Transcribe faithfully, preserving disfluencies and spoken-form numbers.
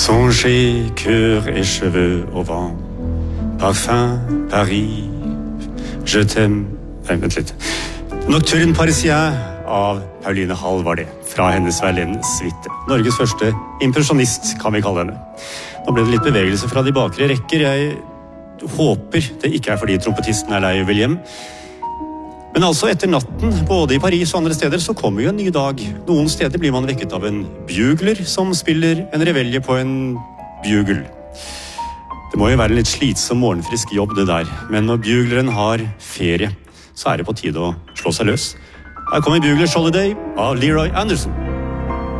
Songez, cœur et cheveux au vent. Parfum, Paris, je t'aime. Nei, vent litt. Nocturne parisien av Pauline Hall var det, fra hennes Verlaine-suite. Norges første impresjonist, kan vi kalle henne. Nå ble det litt bevegelse fra de bakre rekker. Jeg håper det ikke er fordi trompetisten er lei og vil hjem. Men altså, etter natten, både i Paris og andre steder, så kommer jo en ny dag. Noen steder blir man vekket av en bugler som spiller en revelje på en bugel. Det må jo være en litt slitsom morgenfrisk jobb det der, men når bugleren har ferie, så er det på tide å slå seg løs. Her kommer Buglers Holiday av Leroy Anderson.